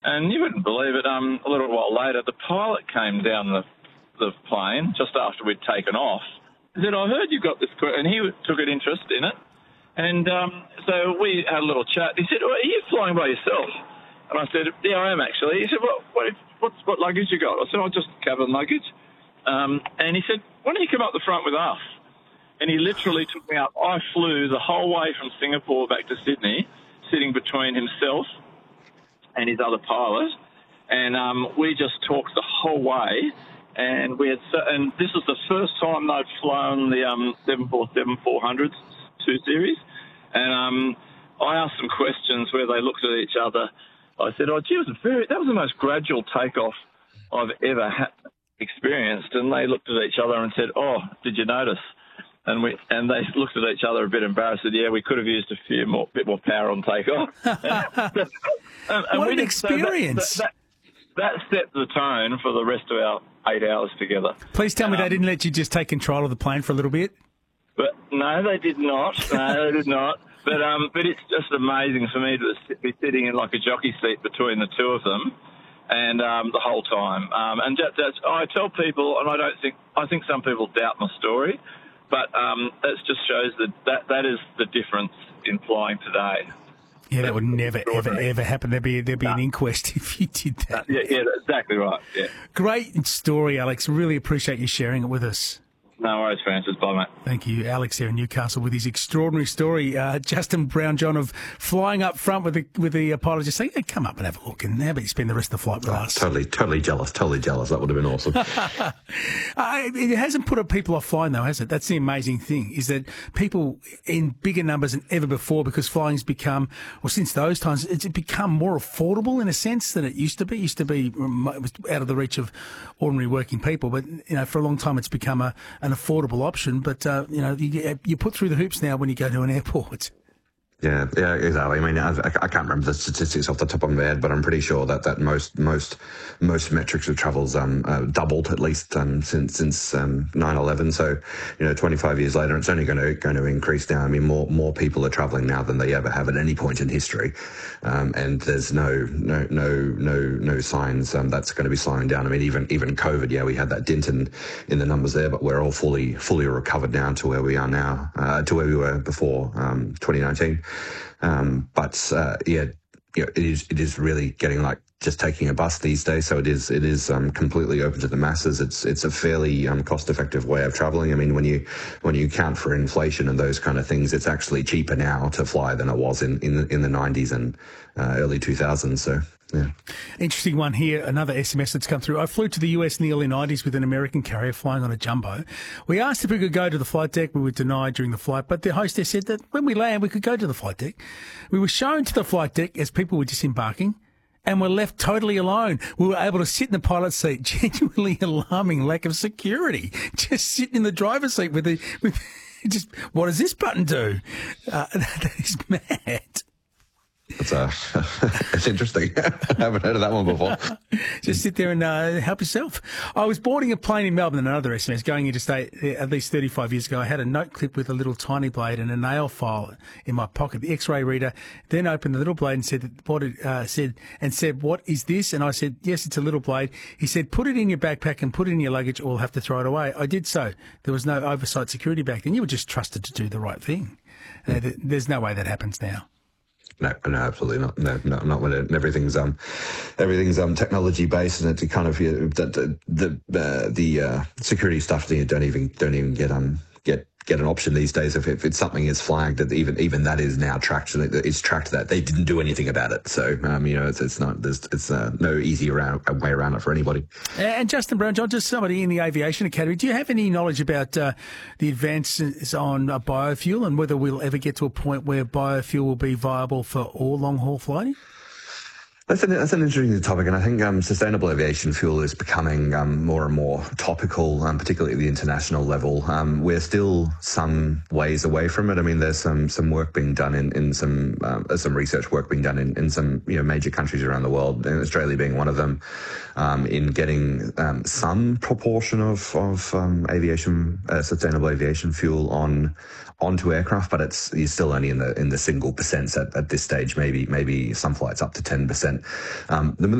And you wouldn't believe it, a little while later, the pilot came down the plane just after we'd taken off. He said, I heard you got this, and he took an interest in it. And so we had a little chat. He said, are you flying by yourself? And I said, yeah, I am actually. He said, what luggage you got? I said, just cabin luggage. And he said, why don't you come up the front with us? And he literally took me up. I flew the whole way from Singapore back to Sydney, sitting between himself and his other pilot. And we just talked the whole way. And and this was the first time they'd flown the 747-400 2 series. And I asked them questions where they looked at each other. I said, gee, that was the most gradual takeoff I've ever experienced. And they looked at each other and said, did you notice? And they looked at each other a bit embarrassed. Said, yeah, we could have used a bit more power on takeoff. What an experience! That set the tone for the rest of our 8 hours together. Please tell me they didn't let you just take control of the plane for a little bit? But no, they did not. No, they did not. But it's just amazing for me to be sitting in like a jockey seat between the two of them, and the whole time. And I tell people, and I think some people doubt my story, but that just shows that is the difference in flying today. Yeah, that would never, ever happen. There'd be an inquest if you did that. Yeah, exactly right. Yeah. Great story, Alex. Really appreciate you sharing it with us. No worries, Francis. Bye, mate. Thank you. Alex there in Newcastle with his extraordinary story. Justin Brown-John of flying up front with the pilot just saying, hey, come up and have a look. And how about you spend the rest of the flight with us? Totally jealous. That would have been awesome. It hasn't put people off flying, though, has it? That's the amazing thing, is that people in bigger numbers than ever before, because flying's become, or since those times, it's become more affordable in a sense than it used to be. It used to be out of the reach of ordinary working people. But, for a long time it's become an affordable option, but you put through the hoops now when you go to an airport. Yeah, exactly. I mean, I can't remember the statistics off the top of my head, but I'm pretty sure that most metrics of travel's doubled at least since 9/11. So, 25 years later, it's only going to increase now. I mean, more people are traveling now than they ever have at any point in history, and there's no signs that's going to be slowing down. I mean, even COVID, yeah, we had that dent in the numbers there, but we're all fully recovered now to where we are now, to where we were before 2019. It is really getting like just taking a bus these days. So it is completely open to the masses. It's a fairly cost-effective way of traveling. I mean, when you account for inflation and those kind of things, it's actually cheaper now to fly than it was in the 90s and early 2000s. So. Yeah. Interesting one here, another SMS that's come through. I flew to the US in the early 90s with an American carrier flying on a jumbo. We asked if we could go to the flight deck. We were denied during the flight, but the hostess said that when we land, we could go to the flight deck. We were shown to the flight deck as people were disembarking, and were left totally alone. We were able to sit in the pilot's seat. Genuinely alarming lack of security. Just sitting in the driver's seat with just, what does this button do? That is mad. It's interesting. I haven't heard of that one before. Just sit there and help yourself. I was boarding a plane in Melbourne, another SMS, going interstate at least 35 years ago. I had a note clip with a little tiny blade and a nail file in my pocket, the X-ray reader, then opened the little blade and said, what is this? And I said, yes, it's a little blade. He said, put it in your backpack and put it in your luggage or we'll have to throw it away. I did so. There was no oversight security back then. You were just trusted to do the right thing. There's no way that happens now. No, absolutely not. No, not when everything's technology based, and it's kind of the security stuff that you don't even get an option these days. If it's something is flagged, that even that is now tracked, and it's tracked that they didn't do anything about it. So it's not no easy way around it for anybody. And Justin Brown-John, just somebody in the aviation academy, do you have any knowledge about the advances on biofuel and whether we'll ever get to a point where biofuel will be viable for all long haul flighting? That's an interesting topic, and I think sustainable aviation fuel is becoming more and more topical, particularly at the international level. We're still some ways away from it. I mean, there's some work being done in some research work being done in some major countries around the world, and Australia being one of them, in getting some proportion of sustainable aviation fuel onto aircraft, but you're still only in the single percent at this stage. Maybe some flights up to 10%.